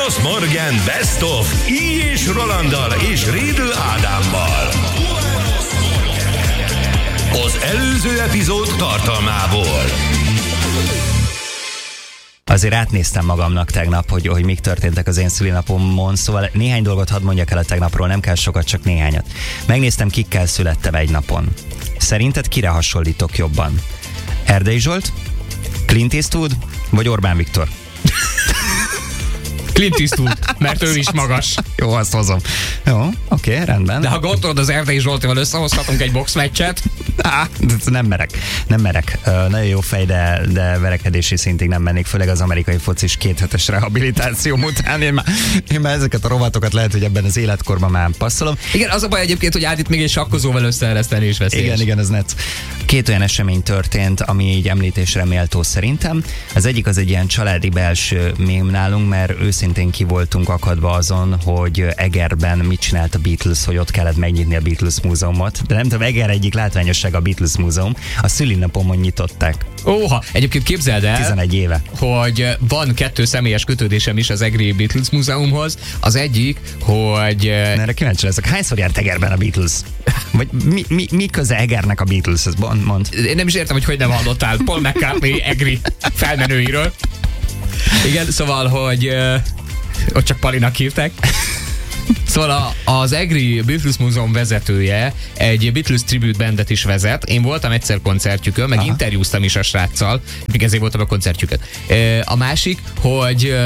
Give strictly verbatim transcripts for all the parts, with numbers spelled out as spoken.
Uvanos Morgan Best of I. és Rolanddal és Rédl Ádámmal. Az előző epizód tartalmából. Azért átnéztem magamnak tegnap, hogy, hogy mik történtek az én szülinapomon, szóval néhány dolgot hadd mondjak el a tegnapról, nem kell sokat, csak néhányat. Megnéztem, kikkel születtem egy napon. Szerinted kire hasonlítok jobban? Erdei Zsolt, Clint Eastwood vagy Orbán Viktor? Clint Eastwood, mert ő is magas. Jó, azt hozom. Jó, oké, okay, rendben. De ha gondolod, az Erdei Zsoltival összehozhatunk egy boxmeccset. Á, nem merek, nem merek. Uh, nagyon jó fej, de, de verekedési szintig nem mennék, főleg az amerikai focis kéthetes rehabilitáció után. Én már, én már ezeket a rovatokat lehet, hogy ebben az életkorban már passzolom. Igen, az a baj egyébként, hogy Ádit még egy sakkozóval összeereszteni is veszélyes. Igen, igen, ez net. Két olyan esemény történt, ami így említésre méltó szerintem. Az egyik az egy ilyen családi belső mém nálunk, mert őszintén ki voltunk akadva azon, hogy Egerben mit csinált a Beatles, hogy ott kellett megnyitni a Beatles múzeumot. De nem tudom, Eger egyik látványosság a Beatles múzeum. A szülinapomon nyitották. Óha, egyébként képzeld el, tizenegy éve, hogy van kettő személyes kötődésem is az Egri Beatles múzeumhoz. Az egyik, hogy... Erre kíváncsi leszek. Hányszor járt Egerben a Beatles? Vagy mi, mi, mi köze Egernek a Beatleshez? Mond. Én nem is értem, hogy hogy nem hallottál Paul McCartney Egri felmenőiről. Igen, szóval, hogy uh, ott csak Palinak hívták. Szóval a, az Egri Beatles Múzeum vezetője egy Beatles Tribute bandet is vezet. Én voltam egyszer koncertjükön, meg Aha. interjúztam is a sráccal, még ezért voltam a koncertjükön. A másik, hogy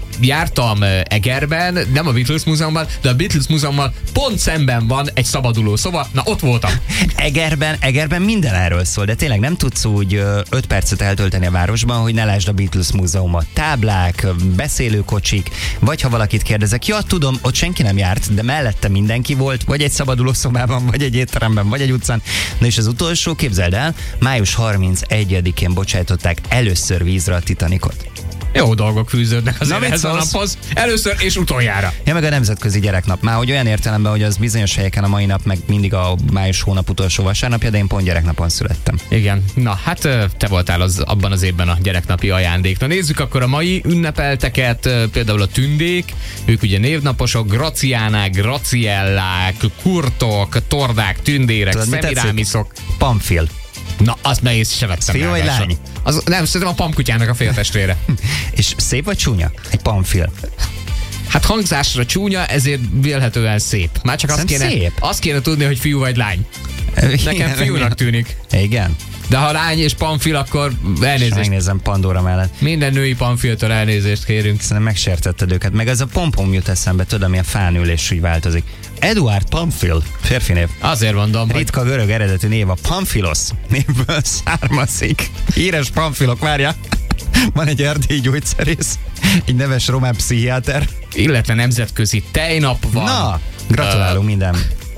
jártam Egerben, nem a Beatles Múzeumban, de a Beatles Múzeumban pont szemben van egy szabaduló szoba, na ott voltam. Egerben, Egerben minden erről szól, de tényleg nem tudsz úgy öt percet eltölteni a városban, hogy ne lásd a Beatles Múzeumot. Táblák, beszélőkocsik, vagy ha valakit kérdezek, ja tudom, ott senki nem járt, de mellette mindenki volt, vagy egy szabaduló szobában, vagy egy étteremben, vagy egy utcán. Na és az utolsó, képzeld el, május harmincegyedikén bocsájtották először vízre a Titanicot. Jó dolgok fűződnek az ehhez a naphoz. Először és utoljára. Ja, meg a Nemzetközi Gyereknap. Már hogy olyan értelemben, hogy az bizonyos helyeken a mai nap, meg mindig a május hónap utolsó vasárnapja, de én pont gyereknapon születtem. Igen. Na, hát te voltál az, abban az évben a gyereknapi ajándék. Na nézzük akkor a mai ünnepelteket, például a Tündék, ők ugye névnaposok, Graciánák, Graciellák, Kurtok, Tordák, Tündérek, Szemirámiszok. Pamfil. Na, azt meg észre sem vettem. Fiú vagy lány? Az, nem, szerintem a Pamkutyának a féltestvére. És szép vagy csúnya? Egy pamfil. Hát hangzásra csúnya, ezért vélhetően szép. Már csak azt kéne, szép. azt kéne tudni, hogy fiú vagy lány. Nekem igen, fiúnak tűnik. Igen. De ha lány és pamfil, akkor elnézést. Megnézem Pandora mellett. Minden női pamfiltől elnézést kérünk. Szerintem megsértetted őket. Meg ez a pompom jut eszembe, tudod, ami a fánülés úgy változik. Eduard Pamfil, férfi név. Azért mondom, ritka hogy... görög eredetű név, a Pamfilos névből származik. Híres pamfilok, várja. Van egy erdélyi gyógyszerész, egy neves román pszichiáter. Illetve nemzetközi tejnap van. Na, gratulálunk uh... minden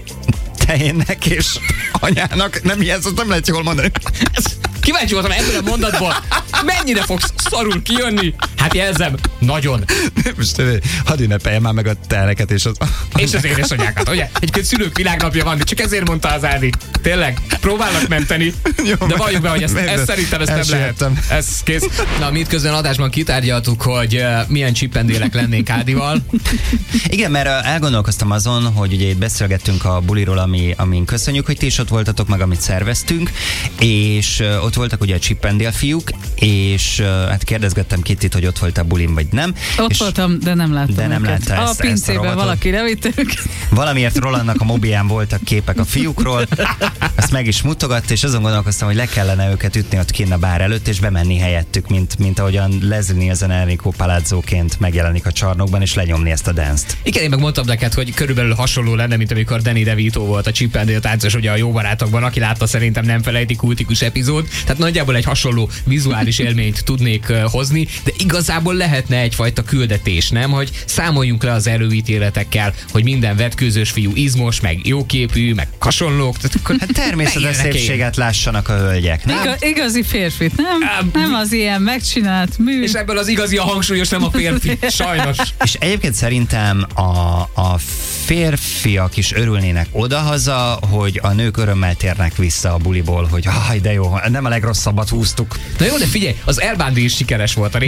tejének és anyának. Nem ilyen, azt nem lehet jól mondani. Kíváncsi voltam ebből a mondatból, mennyire fogsz szarul kijönni? Hát jelzem, nagyon. Most hadd ünnepeljem már meg a teleket és az... És az édesanyákat, ugye? Egyébként szülők világnapja van, csak ezért mondta az Ádi. Tényleg, próbálnak menteni, jó, de valljuk be, hogy ezt, ezt szerintem ezt nem lehet. Ez kész. Na, mit közben adásban kitárgyaltuk, hogy uh, milyen csipendélek lennénk Ádival. Igen, mert uh, elgondolkoztam azon, hogy ugye itt beszélgettünk a buliról, ami, amin köszönjük, hogy ti is ott voltatok, meg amit szerveztünk, és uh, ott voltak ugye a Chippendale fiúk, és uh, hát kérdezgettem Kittit, hogy ott volt a bulin, vagy nem. Ott és voltam, de nem láttam de nem őket. látta A ezt, pincében ezt a valaki levitt őket. Valamiért Rolandnak a mobilján voltak képek a fiúkról, ezt meg is mutogatta, és azon gondolkoztam, hogy le kellene őket ütni ott kinn a bár előtt, és bemenni helyettük, mint, mint ahogyan Leslie az Enrico Palazzóként megjelenik a csarnokban, és lenyomni ezt a dance-t. Igen, én meg mondtam neked, hogy körülbelül hasonló lenne, mint amikor Danny DeVito volt a Chippendale táncos, ugye a Jó barátokban, aki látta, szerintem nem felejti, kultikus epizód. Tehát nagyjából egy hasonló vizuális élményt tudnék uh, hozni, de igazából lehetne egyfajta küldetés, nem? Hogy számoljunk le az előítéletekkel, hogy minden vetkőzős fiú izmos, meg jóképű, meg hasonlók. Tehát akkor hát természetes szépséget lássanak a hölgyek, nem? Iga, igazi férfit, nem? Um, nem az ilyen megcsinált mű. És ebből az igazi a hangsúlyos, nem a férfi, sajnos. És egyébként szerintem a, a férfiak is örülnének odahaza, hogy a nők örömmel térnek vissza a buliból, hogy haj, de jó, nem a legrosszabbat húztuk. Na jó, de figyelj, az El Bandi is sikeres volt a rémrendes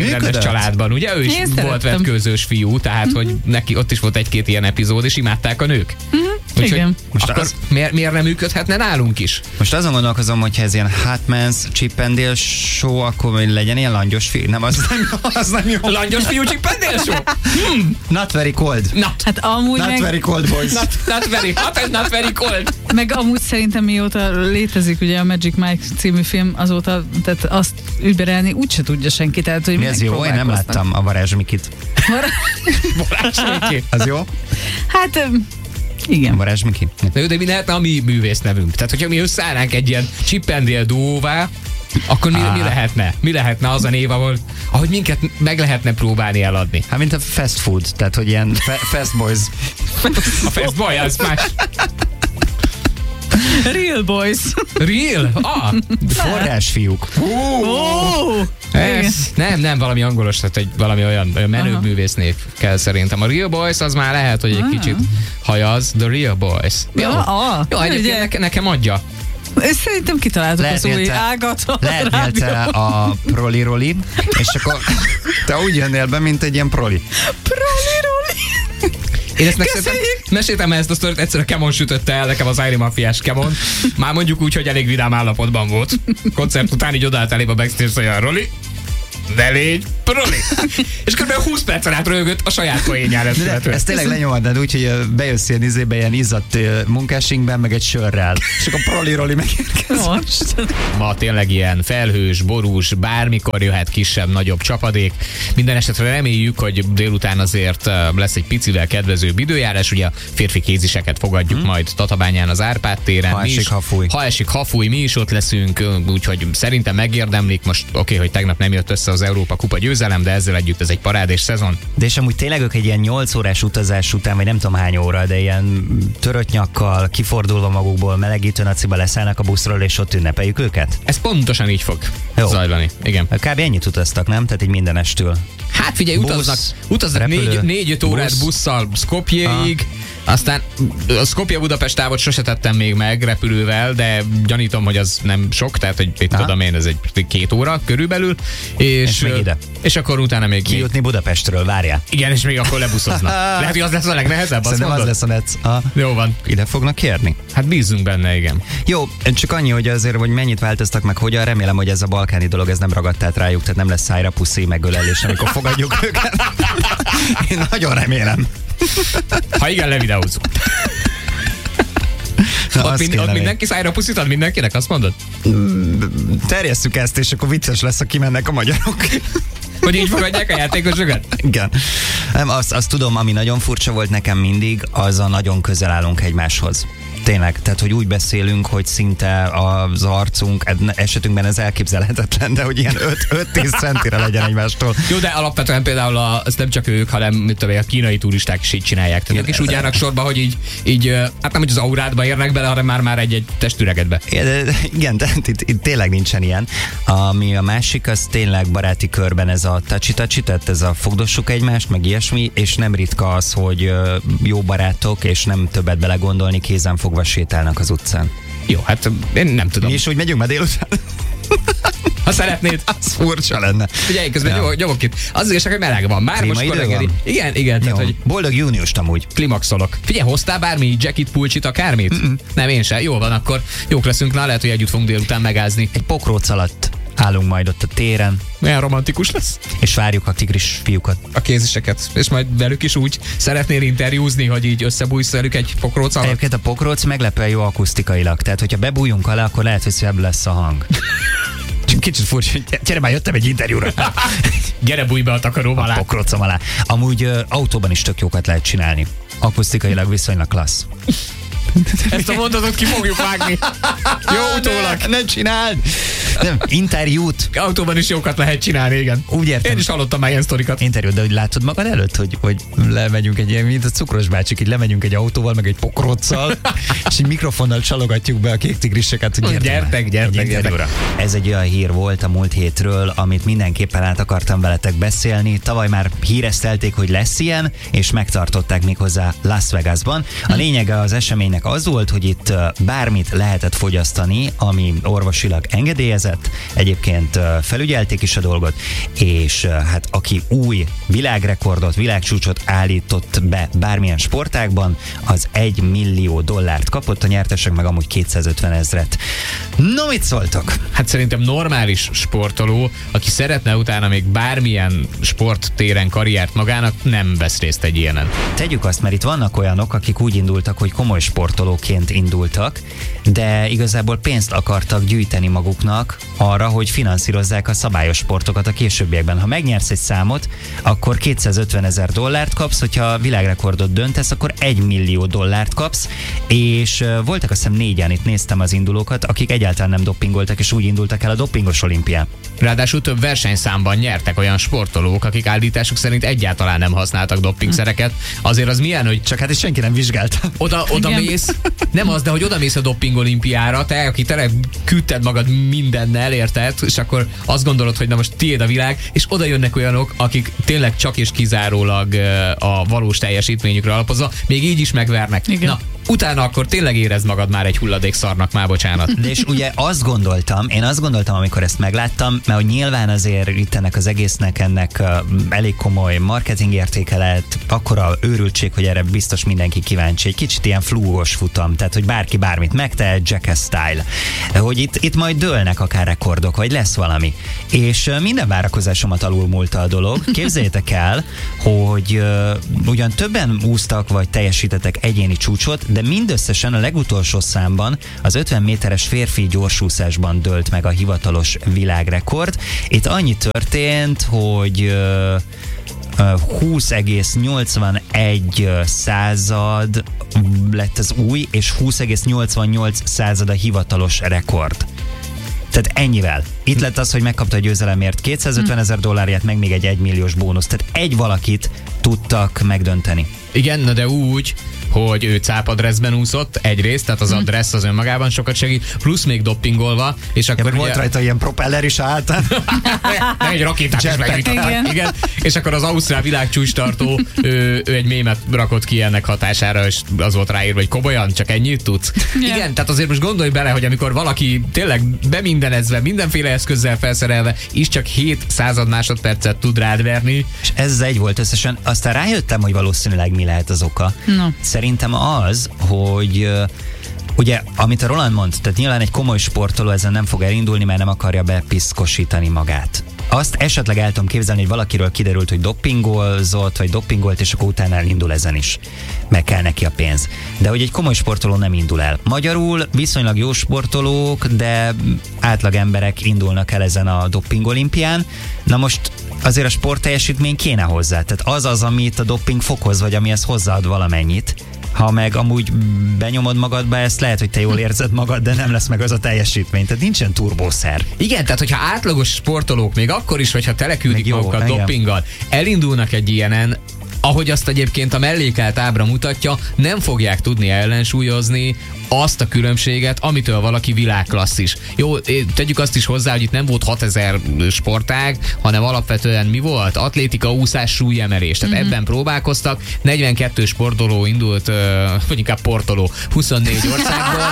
családban, ugye? Ő is Én volt szerettem. vetkőzős fiú, tehát mm-hmm. hogy neki ott is volt egy-két ilyen epizód, és imádták a nők. Mm-hmm. Úgyhogy Igen. Most akkor az- miért, miért nem működhetne nálunk is? Most azon gondolkozom, hogy ha ez ilyen Hot Man's Chip and Dale show, akkor hogy legyen ilyen langyos fiú. Nem, az nem jó. Az nem jó. Langyos fiú Csipendél show? Not very cold. Na, Hát amúgy Not meg, very cold, boys. not, not very hot and not very cold. meg amúgy szerintem mióta létezik ugye a Magic Mike című film, azóta tehát azt überelni úgyse tudja senki. Tehát, hogy Mi ez jó? Én nem láttam a Varázs Mikit. Balázs Miki. Az jó? Hát öm, igen. Varázs Miki? De, jó, de mi lehetne a mi művész nevünk? Tehát, hogyha mi összeállnánk egy ilyen Csipendél duóvá, akkor mi, mi lehetne? Mi lehetne az a név, ahol, ahogy minket meg lehetne próbálni eladni? Hát mint a fast food, tehát hogy ilyen fe- fast boys. A Fast Boy, az más. Real Boys. Real? Ah, Forrásfiúk. Ó! ez, nem, nem, valami angolos, tehát egy valami olyan, olyan menőbb Aha. művésznév kell szerintem. A Real Boys az már lehet, hogy egy Ah. kicsit hajaz. The Real Boys. Jó, Ja, ah, jó egyébként ugye? neke, nekem adja. Szerintem kitaláltuk az Lehetnél új te- ágat a Lehetnél te rádióban. a proli roli, és akkor te úgy jönnél be, mint egy ilyen proli. Proli roli. Én ezt meséltem, Köszönjük. meséltem ezt a sztorit, egyszer a Kemon sütötte el nekem az Iron Mafiás Kemon. Már mondjuk úgy, hogy elég vidám állapotban volt. Koncert után így odállt elébb a backstage, hogy Roli, de légy proli. És kb. húsz percen át röhögött a saját poénjára ezt De követően. ezt tényleg lenyomadnád úgy, hogy ö, bejössz ilyen izébe, ilyen izzadt ö, munkásinkben, meg egy sörrel. És akkor proli roli megérkezik. Most. Ma tényleg ilyen felhős, borús, bármikor jöhet kisebb, nagyobb csapadék. Minden esetre reméljük, hogy délután azért ö, lesz egy picivel kedvezőbb időjárás. Ugye a férfi kéziseket fogadjuk hmm. majd Tatabányán az Árpád téren. Ha Mi esik, is, ha fúj. Ha esik, ha fúj, mi is ott leszünk, ö, úgyhogy szerintem megérdemlik. Most oké, okay, hogy tegnap nem jött össze az Európa Kupa győzelem, de ezzel együtt ez egy parádés szezon. De és amúgy tényleg ők egy ilyen nyolc órás utazás után, vagy nem tudom hány óra, de ilyen törött nyakkal, kifordulva magukból, melegítő naciba leszállnak a buszról, és ott ünnepeljük őket? Ez pontosan így fog Jó. zajlani. Igen. Kb. Ennyit utaztak, nem? Tehát így mindenestől. Hát figyelj, Busz, utaznak, utaznak repülő, négy, négy-öt órát busz. busszal Skopjéig, aztán a Skopje-Budapest távot sose tettem még meg repülővel, de gyanítom, hogy az nem sok, tehát hogy mit Aha. tudom én, ez egy két óra körülbelül. És, És még ide. És akkor utána még, még Kijutni Budapestről, várjál. igen, és még akkor lebuszoznak. Lehet, hogy az lesz a legnehezebb, azt Szerintem az mondod? lesz a netsz. Ah, Jó van. ide fognak kérni. Hát bízzunk benne, igen. Jó, csak annyi, hogy azért, hogy mennyit változtak meg, hogyan, remélem, hogy ez a balkáni dolog, ez nem ragadt át rájuk, tehát nem lesz szájra puszi, megölelés, amikor fogadjuk őket. Én nagyon remélem. Ha igen, levideózzuk. Na, Ott, azt mind, kéne ott még. mindenki szájra pusztítad mindenkinek, azt mondod? Terjesszük ezt, és akkor vicces lesz, ha kimennek a magyarok. Hogy így fogadják a játékosokat? Igen. Nem, azt, azt tudom, ami nagyon furcsa volt nekem mindig, az a nagyon közel állunk egymáshoz. Tényleg, tehát hogy úgy beszélünk, hogy szinte az arcunk, ed- esetünkben ez elképzelhetetlen, de hogy ilyen öt-tíz centire legyen egymástól. Jó, de alapvetően például a, az nem csak ők, hanem mit tudom, én, a kínai turisták is így csinálják. Tehát ők is úgy állnak sorba, hogy így, így, ö, hát nem, hogy az aurádba érnek bele, hanem már-már egy-egy testüregedbe. Ja, de- de Igen, de itt, itt tényleg nincsen ilyen. Ami a másik, az tényleg baráti körben ez a tacsi-tacsi, tehát ez a fogdossuk egymást, meg ilyesmi, és nem ritka az, hogy ö, jó barátok, és nem többet belegondolni, kézen fogva sétálnak az utcán. Jó, hát én nem tudom. Mi is úgy megyünk ma délután? Ha szeretnéd. Az furcsa lenne. Figyelj, közben Ja. nyomok, nyomok itt. Az is, hogy meleg van. Már most Klímaidő reggeli. van? Igen, igen, Jó. tehát, hogy Boldog júniust amúgy. klimaxolok. Figyelj, hoztál bármi jacket, pulcsit, akármit? Mm-mm. Nem, én sem. Jó van, akkor jók leszünk, na lehet, hogy együtt fogunk délután megázni. Egy pokróc alatt állunk majd ott a téren, Olyan romantikus lesz. és várjuk a tigris fiúkat. A kéziseket. És majd velük is úgy szeretnél interjúzni, hogy így összebújsz velük egy pokróc alatt? Egyébként a pokróc meglepően jó akusztikailag, tehát hogyha bebújunk alá, akkor lehet, hogy szebb lesz a hang. Csak kicsit furcsa, hogy gyere már, jöttem egy interjúra. Gyere, bújj be a takarom A alá. pokrócom alá. Amúgy ö, autóban is tök jókat lehet csinálni. Akusztikailag viszonylag klassz. Ezt a mondatot ki fogjuk vágni. Jó utólag. Ne, ne csináld! Nem, interjút. Autóban is jókat lehet csinálni, igen. Úgy értem. Én is hallottam már ilyen sztorikat. Interjút, de hogy látod magad előtt, hogy, hogy lemegyünk egy ilyen, mint a cukros bácsik, így lemegyünk egy autóval, meg egy pokróccal, és egy mikrofonnal csalogatjuk be a kék tigriseket, hogy gyertek, Gyertek, már, gyertek, egy gyertek. interjúra. Ez egy olyan hír volt a múlt hétről, amit mindenképpen át akartam veletek beszélni. Tavaly már híresztelték, hogy lesz ilyen, és megtartották méghozzá Las Vegasban. A lényege az eseménynek ennek az volt, hogy itt bármit lehetett fogyasztani, ami orvosilag engedélyezett, egyébként felügyelték is a dolgot, és hát aki új világrekordot, világcsúcsot állított be bármilyen sportágban, az egy millió dollárt kapott, a nyertesek meg amúgy kétszázötven ezret. No, mit szóltok? Hát szerintem normális sportoló, aki szeretne utána még bármilyen sporttéren karriert magának, nem vesz részt egy ilyenen. Tegyük azt, mert itt vannak olyanok, akik úgy indultak, hogy komoly sportolóként indultak, de igazából pénzt akartak gyűjteni maguknak arra, hogy finanszírozzák a szabályos sportokat a későbbiekben. Ha megnyersz egy számot, akkor kétszázötven ezer dollárt kapsz, hogyha világrekordot döntesz, akkor egy millió dollárt kapsz, és voltak azt hiszem négyen, itt néztem az indulókat, akik egyáltalán nem dopingoltak, és úgy indultak el a dopingos olimpián. Ráadásul több versenyszámban nyertek olyan sportolók, akik állításuk szerint egyáltalán nem használtak dopingszereket. Azért az milyen, hogy csak hát is senki nem vizsgálta. Oda, oda mész, nem az, de hogy oda mész a doping olimpiára, te, aki tele küldted magad mindennel, érted, és akkor azt gondolod, hogy na most tiéd a világ, és oda jönnek olyanok, akik tényleg csak és kizárólag a valós teljesítményükre alapozva, még így is megvernek. Igen. Na, utána akkor tényleg érezd magad már egy hulladék szarnak, már bocsánat. De és ugye azt gondoltam, én azt gondoltam, amikor ezt megláttam, mert hogy nyilván azért itt ennek az egésznek ennek uh, elég komoly marketing értéke lehet, akkora őrültség, hogy erre biztos mindenki kíváncsi. Egy kicsit ilyen flúgos futam, tehát hogy bárki bármit megtehet, Jackass style. Hogy itt, itt majd dőlnek akár rekordok, vagy lesz valami. És uh, minden várakozásomat alulmúlta a dolog. Képzeljétek el, hogy uh, ugyan többen úsztak, vagy teljesítettek egyéni csúcsot, de mindösszesen a legutolsó számban az ötven méteres férfi gyorsúszásban dőlt meg a hivatalos világrekord. Itt annyi történt, hogy uh, húsz egész nyolcvanegy század lett az új, és húsz egész nyolcvannyolc század a hivatalos rekord. Tehát ennyivel. Itt lett az, hogy megkapta a győzelemért kétszázötven ezer dollárját, meg még egy egymilliós bónusz. Tehát egy valakit tudtak megdönteni. Igen, na de úgy, hogy ő cápadresszben úszott egyrészt, tehát az adressz az önmagában sokat segít, plusz még dopingolva, és akkor ja, ugye... volt rajta ilyen propeller is által. Egy rakétát is megütöttek. Igen. Igen. És akkor az ausztrál világcsúcstartó, ő, ő egy mémet rakott ki ennek hatására, és az volt ráírva, hogy komolyan, csak ennyit tudsz. Yeah. Igen, tehát azért most gondolj bele, hogy amikor valaki tényleg bemindenezve, mindenféle eszközzel felszerelve, is csak hét század másodpercet tud rád verni. És ez egy volt összesen. Aztán rájöttem, hogy valószínűleg mi lehet az oka. No. Szerintem az, hogy ugye, amit a Roland mond, tehát nyilván egy komoly sportoló ezen nem fog elindulni, mert nem akarja bepiszkosítani magát. Azt esetleg el tudom képzelni, hogy valakiről kiderült, hogy dopingolzott, vagy dopingolt, és akkor utána elindul ezen is. Meg kell neki a pénz. De hogy egy komoly sportoló nem indul el. Magyarul viszonylag jó sportolók, de átlag emberek indulnak el ezen a doping olimpián. Na most azért a sportteljesítmény kéne hozzá. Tehát az az, amit a doping fokoz, vagy amihez hozzáad valamennyit. Ha meg amúgy benyomod magadba ezt, lehet, hogy te jól érzed magad, de nem lesz meg az a teljesítmény. Tehát nincsen turbószer. Igen, tehát hogyha átlagos sportolók, még akkor is, hogyha teleküldik jó, magukat igen. dopinggal, elindulnak egy ilyenen, ahogy azt egyébként a mellékelt ábra mutatja, nem fogják tudni ellensúlyozni azt a különbséget, amitől valaki világklasszis. Jó, tegyük azt is hozzá, hogy itt nem volt hatezer sportág, hanem alapvetően mi volt? Atlétika, úszás, súlyemelés. Tehát mm-hmm. ebben próbálkoztak. negyvenkettő sportoló indult, vagy inkább portoló, huszonnégy országból.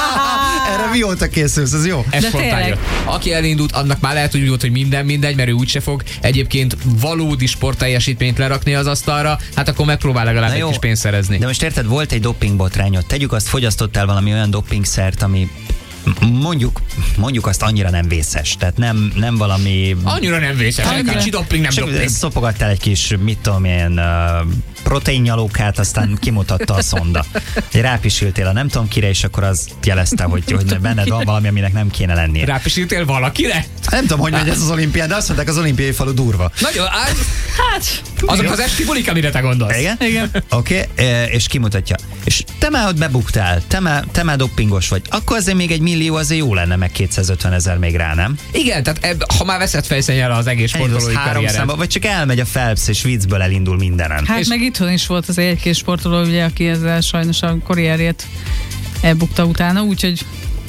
Erre mióta készülsz, ez jó? Ez spontán jött. Aki elindult, annak már lehet, hogy úgy volt, hogy minden mindegy, mert ő úgyse fog egyébként valódi sportteljesítményt lerakni az asztalra, hát akkor megpróbál legalább egy kis pénzt szerezni. De most érted, volt egy dopingbotrányot. Tegyük azt, fogyasztottál valami olyan dopingszert, ami mondjuk, mondjuk azt annyira nem vészes. Tehát nem, nem valami... Annyira nem vészes. Annyira. Kicsi doping, nem doping. Szopogattál egy kis, mit tudom én, uh, proteinnyalókát, aztán kimutatta a szonda. Rápisiltél a nem tudom kire, és akkor az jelezte, hogy, hogy benned van valami, aminek nem kéne lennie. Rápisiltél valakire? Nem tudom, hogy megy ez az olimpián, de azt mondták, az olimpiai falu durva. Nagyon, hát... Azok az esti bulik, amire te gondolsz. Igen? Igen. Oké, okay, és kimutatja. És te már ott bebuktál, te már, te már dopingos vagy. Akkor azért még egy millió azért jó lenne, meg kétszázötven ezer még rá, nem? Igen, tehát ebb, ha már veszed fejszennyel az egész sportolói karrieret. Vagy csak elmegy a Phelps, és viccből elindul mindenen. Hát és meg itthon is volt az egy-két sportoló, ugye, aki ezzel sajnos a karrierjét elbukta utána, úgyhogy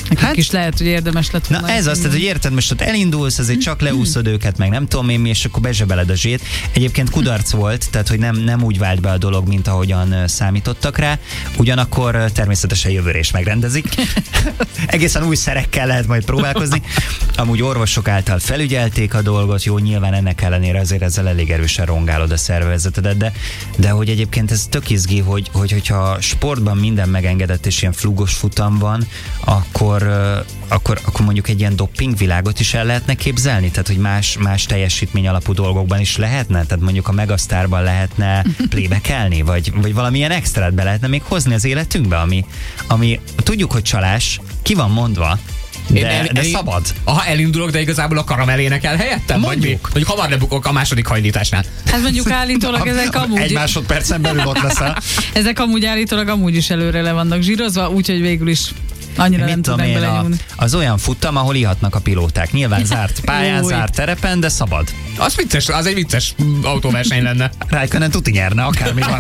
Nekik hát, is lehet, hogy érdemes lett volna. Na ez azt, hogy érted, most ott elindulsz, azért csak leúszod őket, meg nem tudom én mi, és akkor bezsebeled a zsét. Egyébként kudarc volt, tehát hogy nem, nem úgy vált be a dolog, mint ahogyan számítottak rá. Ugyanakkor természetesen jövőre is megrendezik. Egészen új szerekkel lehet majd próbálkozni. Amúgy orvosok által felügyelték a dolgot, jó, nyilván ennek ellenére azért ezzel elég erősen rongálod a szervezetedet, de, de hogy egyébként ez tök izgi, hogy, hogy hogyha sportban minden megengedett és ilyen flugos futam van, akkor, akkor, akkor mondjuk egy ilyen dopingvilágot is el lehetne képzelni? Tehát, hogy más, más teljesítmény alapú dolgokban is lehetne? Tehát mondjuk a Megasztárban lehetne playback-elni? Vagy, vagy valamilyen extrát be lehetne még hozni az életünkbe, ami, ami tudjuk, hogy csalás, ki van mondva, de, el, de szabad. Aha, elindulok, de igazából a karamellének el helyettem? Mondjuk. Vagy mondjuk hamar lebukok a második hajlításnál. Hát mondjuk állítólag ezek amúgy... Egy másodpercen belül ott leszel. Ezek amúgy állítólag amúgy is előre le vannak zsírozva, úgyhogy végül is annyira Mit nem tudnak belenyúlni. Az olyan futam, ahol ihatnak a pilóták. Nyilván zárt pályán, zárt terepen, de szabad. Az vicces, az egy vicces autóverseny lenne. Rájkönen tuti nyerne, akármi van.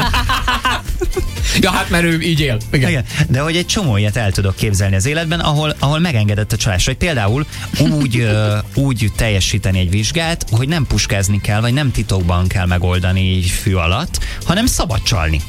Ja, hát mert ő így él. Igen. Igen. De hogy egy csomó ilyet el tudok képzelni az életben, ahol, ahol megengedett a csalás. Hogy például úgy, ö, úgy teljesíteni egy vizsgát, hogy nem puskázni kell, vagy nem titokban kell megoldani így fű alatt, hanem szabad csalni.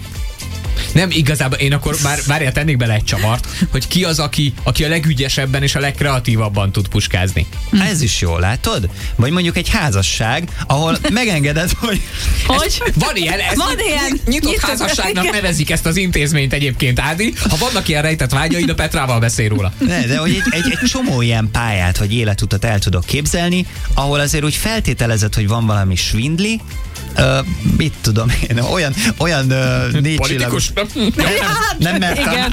Nem, igazából én akkor már várjál, tennék bele egy csavart, hogy ki az, aki, aki a legügyesebben és a legkreatívabban tud puskázni. Ez is jó, látod? Vagy mondjuk egy házasság, ahol megengeded, hogy... Hogy? Van ilyen, ezt Van ilyen. nyitott Nyitott. házasságnak Igen. nevezik ezt az intézményt egyébként, Ádi. Ha vannak ilyen rejtett vágyaid, a Petrával beszél róla. Ne, de hogy egy, egy, egy csomó ilyen pályát, vagy életutat el tudok képzelni, ahol azért úgy feltételezed, hogy van valami svindli, Uh, mit tudom én, olyan, olyan uh, négy Politikus? Nem, nem mertem. Igen.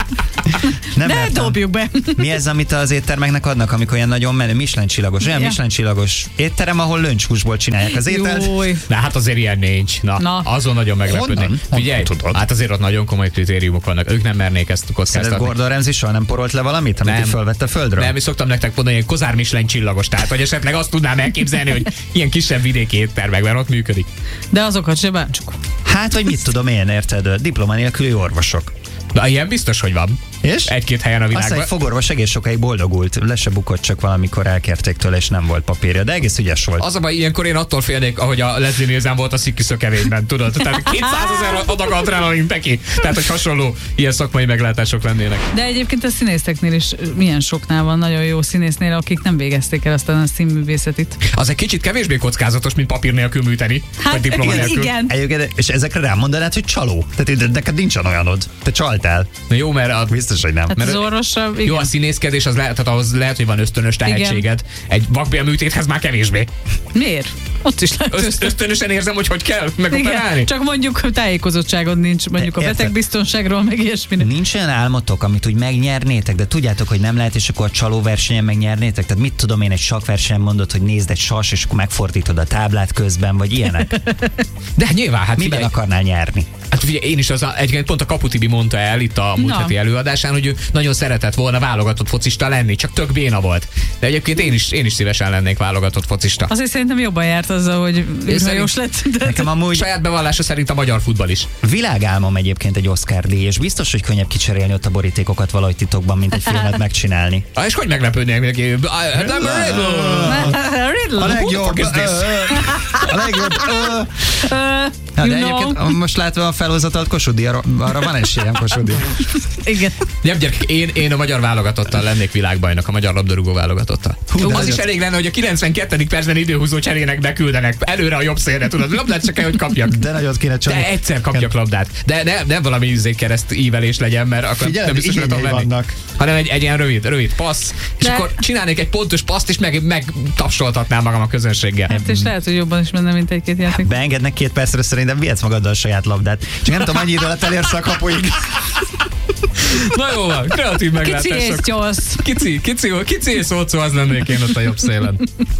Nem De mertem. dobjuk be. Mi ez, amit az éttermeknek adnak, amikor olyan nagyon menő Michelin csillagos, olyan Ja. Michelin csillagos étterem, ahol löncshúsból csinálják az ételt. Júj. De hát azért ilyen nincs. Na, Na. azon nagyon meglepődnék. Honnan? Honnan Figyelj, tudod? hát azért ott nagyon komoly kritériumok vannak. Ők nem mernék ezt Szerinted kockáztatni. Gordon Ramsay soha nem porolt le valamit, amit Nem. így fölvett a földről? Nem, mi szoktam nektek mondani, hogy Kozár Michelin csillagos, tehát vagy esetleg azt tudnám elképzelni, hogy ilyen kisebb vidéki éttermekben ott működik. De azokat se bántsuk. Hát, vagy mit tudom én, érted? Diploma nélküli orvosok. De ilyen biztos, hogy van. És? Egy-két helyen a Aztán világban. egy fogorvos egész sokáig boldogult, le se bukott, csak valamikor elkérték tőle, és nem volt papírja, de egész ügyes volt. Az a baj, ilyenkor én attól félnék, ahogy a Leslie Nielsen volt a Sziki szökevényben, tudod? Tehát kétszázezer adag adrenalin neki. Tehát, hogy hasonló ilyen szakmai meglátások lennének. De egyébként a színészeknél is milyen soknál van nagyon jó színésznél, akik nem végezték el azt a színművészetit. Az egy kicsit kevésbé kockázatos, mint papír nélkül műteni. vagy diploma igen, nélkül. igen. Egyébként, és ezekre rámondanád, hogy csaló. Tehát neked nincsen olyanod. Te csaltál. Na jó, mert a, Biztos, hogy nem. Hát Mert- az orvosra, igen. jó, a színészkedés az lehet, tehát ahhoz lehet, hogy van ösztönös tehetséged. Egy vakbélműtéthez már kevésbé. Miért? Ott is lehet Ösz, ösztön. ösztönösen érzem, hogy hogy kell megoperálni. Igen, csak mondjuk hogy tájékozottságod nincs, mondjuk a Érted. betegbiztonságról, meg ilyesmire. Nincs olyan álmotok, amit úgy megnyernétek, de tudjátok, hogy nem lehet, és akkor a csalóversenyen megnyernétek? Tehát mit tudom én, egy sakkversenyen mondod, hogy nézd egy sas, és akkor megfordítod a táblát közben, vagy ilyenek? De nyilván, hát Miben figyelj, akarnál nyerni? hát figyelj, én is az a, egyébként pont a Kapu Tibi mondta el itt a múlt Na. heti előadásán, hogy ő nagyon szeretett volna válogatott focista lenni, csak tök béna volt. De egyébként én is, én is szívesen lennék válogatott focista. Azért szerintem jobban járt azzal, hogy űrhajós lett. De Nekem amúgy Saját bevallása szerint a magyar futball is. világálmom egyébként egy Oscar-díj, és biztos, hogy könnyebb kicserélni ott a borítékokat valahogy titokban, mint egy filmet megcsinálni. Ah, és hogy meglepődnék neki? I- I'm a Riddle. Riddle. A legjobb, fuck is this? ö, a legjobb, ö. Uh, Na, de you know. egyébként most látva a felhozatalt Kossuth, arra, arra van esélyem Kossuth. Igen. Nem, gyerekek, én, én a magyar válogatottal lennék világbajnok, a magyar labdarúgó válogatottal. Hú, de Az ez is a- elég lenne, hogy a kilencvenkettedik percben időhúzó cserének beküldenek előre a jobb szélre, tudod, labdát csak kell, hogy kapjak. De nagyot kéne csalni. De egyszer kapjak labdát. De ne, nem valami izé kereszt ívelés legyen, mert akkor Figyelj, nem biztos, hogy tudom igényei venni. vannak. Hanem egy, egy ilyen rövid, rövid passz, és De- akkor csinálnék egy pontos paszt, és meg, meg tapsoltatnám magam a közönséggel. Hát és lehet, hogy jobban is menne, mint egy-két játék. Beengednek két percre, szerintem vihetsz magaddal a saját labdát. Csak nem tudom, annyi idő alatt elérsz a kapuig. Na jó van, kreatív Kicsi és meglátások. gyorsz. Kici, kici, kici és szócó, az lennék én ott a jobb szélen.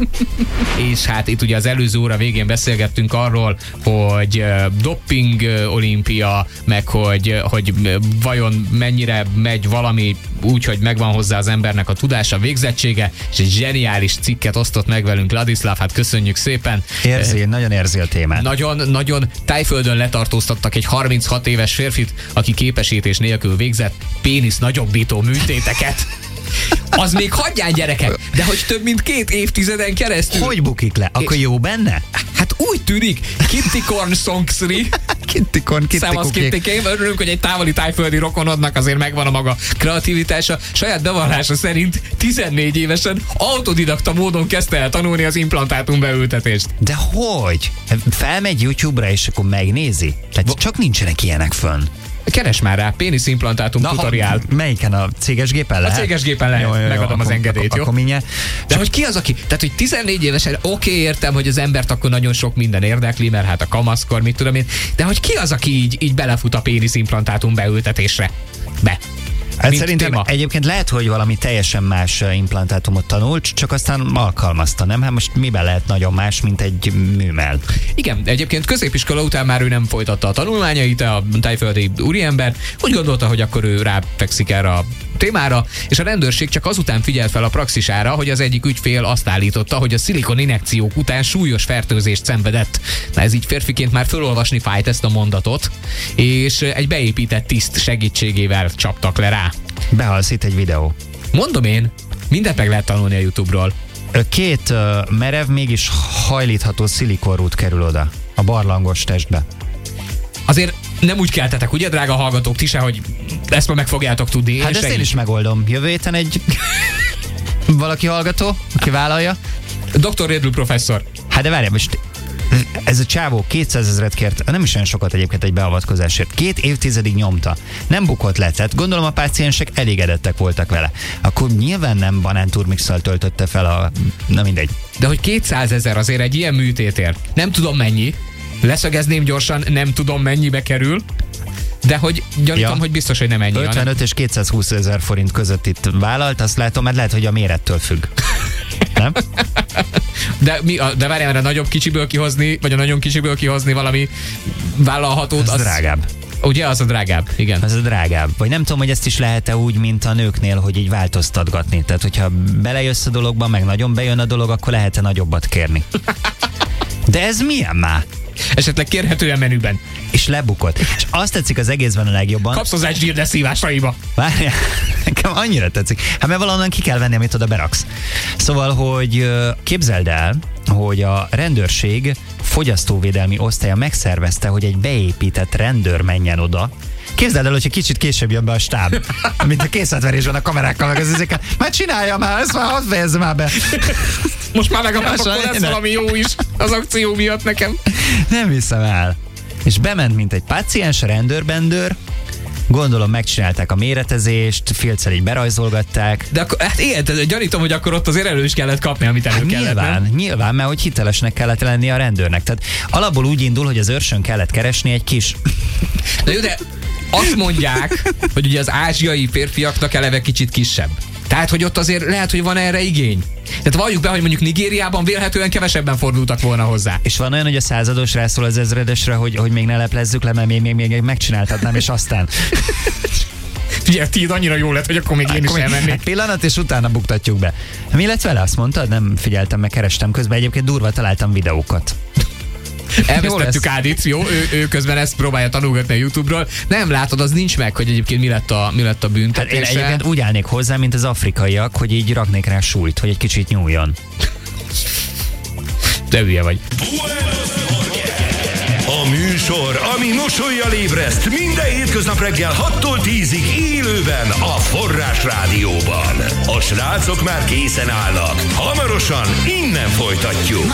És hát itt ugye az előző óra végén beszélgettünk arról, hogy uh, doping uh, olimpia, meg hogy, uh, hogy uh, vajon mennyire megy valami úgy, hogy megvan hozzá az embernek a tudása, végzettsége, és egy zseniális cikket osztott meg velünk Ladislav, hát köszönjük szépen. Érzi, nagyon érzi a témát. Nagyon, nagyon tájföldön letartóztattak egy harminchat éves férfit, aki képesítés nélkül végzett pénisz nagyobbító műtéteket. Az még hagyján, gyerekek, de hogy több mint két évtizeden keresztül. Hogy bukik le? Akkor jó benne? Hát úgy tűnik, Kitty Corn Songsri. Kitty Corn, Kitty Számasz Kittikém, örülünk, hogy egy távoli tájföldi rokonodnak azért megvan a maga kreativitása. Saját bevallása szerint tizennégy évesen autodidakta módon kezdte el tanulni az implantátum beültetést. De hogy? Felmegy YouTube-ra és akkor megnézi? Tehát Bo- csak nincsenek ilyenek fönn. Keres már rá, péniszimplantátum tutoriál. Melyiken? A céges gépen lehet? A céges gépen lehet, Jó, jó, jó, megadom az akkor- engedélyt, akkor- jó? akkor mindjárt. De hogy ki az, aki? Tehát, hogy tizennégy évesen, oké, okay, értem, hogy az embert akkor nagyon sok minden érdekli, mert hát a kamaszkor, mit tudom én, de hogy ki az, aki így, így belefut a péniszimplantátum beültetésre? Be. Hát Mint szerintem téma. egyébként lehet, hogy valami teljesen más implantátumot tanult, csak aztán alkalmazta, nem? Hát most miben lehet nagyon más, mint egy műmell? Igen, egyébként középiskola után már ő nem folytatta a tanulmányait, a tájföldi úriember, úgy gondolta, hogy akkor ő ráfekszik erre a témára, és a rendőrség csak azután figyelt fel a praxisára, hogy az egyik ügyfél azt állította, hogy a szilikon injekciók után súlyos fertőzést szenvedett. Na ez így férfiként már fölolvasni fájt ezt a mondatot, és egy beépített tiszt segítségével csaptak le rá. Behalsz itt egy videó. Mondom én, mindent meg lehet tanulni a YouTube-ról. Két uh, merev, mégis hajlítható szilikonrút kerül oda a barlangos testbe. Azért nem úgy keltetek, ugye, drága hallgatók, ti se, hogy ezt ma meg fogjátok tudni. Hát ezt én segít. is megoldom. Jövő héten egy valaki hallgató, aki vállalja. doktor Redl professzor. Hát de várjál, most ez a csávó kétszázezret kért, nem is olyan sokat egyébként egy beavatkozásért. Két évtizedig nyomta. Nem bukott le, tehát gondolom a páciensek elégedettek voltak vele. Akkor nyilván nem banánturmixal töltötte fel a... Na mindegy. De hogy kétszázezer azért egy ilyen műtétért. Nem tudom mennyi. Leszögezném gyorsan, nem tudom mennyibe kerül. De hogy gyanítom, Ja. hogy biztos, hogy nem ennyi. hanem- ötvenöt és kétszázhúsz ezer forint között itt vállalt, azt látom, mert lehet, hogy a mérettől függ. Nem? De, mi, a- de várjál, mert a nagyobb kicsiből kihozni, vagy a nagyon kicsiből kihozni valami vállalhatót, Ez az drágább. Ugye, az a drágább, igen. Ez a drágább. Vagy nem tudom, hogy ezt is lehet-e úgy, mint a nőknél, hogy így változtatgatni. Tehát, hogyha belejössz a dologba, meg nagyon bejön a dolog, akkor lehet-e nagyobbat kérni. De ez milyen már? Esetleg kérhetően menüben. És lebukott. És azt tetszik az egészben a legjobban. Kapsz hozzá egy zsírdeszívásaiba. Várjál, nekem annyira tetszik. Hát mert valahonnan ki kell venni, amit oda beraksz. Szóval, hogy ö, képzeld el, hogy a rendőrség fogyasztóvédelmi osztálya megszervezte, hogy egy beépített rendőr menjen oda. Képzeld el, hogyha kicsit később jön be a stáb, mint a készletverésben a kamerákkal, meg az izékkel. Már csinálja már, ezt már hadd fejezze már be. Most már legalább Most akkor már lesz ne. valami jó is az akció miatt nekem. Nem hiszem el. És bement, mint egy páciens, a rendőrbendőr, gondolom megcsinálták a méretezést, filccel így berajzolgatták. De akkor, hát igen, tehát gyanítom, hogy akkor ott azért elő is kellett kapni, amit elő Hát kellett. nyilván, nem? nyilván, mert hogy hitelesnek kellett lenni a rendőrnek. Tehát alapból úgy indul, hogy az őrsön kellett keresni egy kis... De jó, de azt mondják, hogy ugye az ázsiai férfiaknak eleve kicsit kisebb. Tehát, hogy ott azért lehet, hogy van erre igény. Tehát valljuk be, hogy mondjuk Nigériában vélhetően kevesebben fordultak volna hozzá. És van olyan, hogy a százados rászól az ezredesre, hogy, hogy még ne leplezzük le, mert még, még, még megcsináltatnám, és aztán... Ugye, tiéd annyira jó lett, hogy akkor még én is Akkor még- elmennék. hát pillanat, és utána buktatjuk be. Mi lett vele, azt mondtad? Nem figyeltem, meg kerestem közben. Egyébként durva, találtam videókat. Elvesztettük Ádit, jó? Ő, ő közben ezt próbálja tanulgatni a YouTube-ról. Nem látod, az nincs meg, hogy egyébként mi lett a, mi lett a Hát én büntetése. egyébként úgy állnék hozzá, mint az afrikaiak, hogy így raknék rá súlyt, hogy egy kicsit nyúljon. De hülye vagy. A műsor, ami mosollyal ébreszt minden hétköznap reggel hattól tízig élőben a Forrás Rádióban. A srácok már készen állnak. Hamarosan innen folytatjuk.